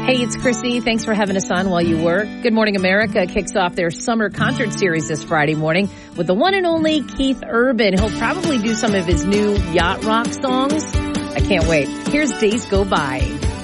Hey, it's Chrissy. Thanks for having us on while you work. Good Morning America kicks off their summer concert series this Friday morning with the one and only Keith Urban. He'll probably do some of his new yacht rock songs. I can't wait. Here's Days Go By.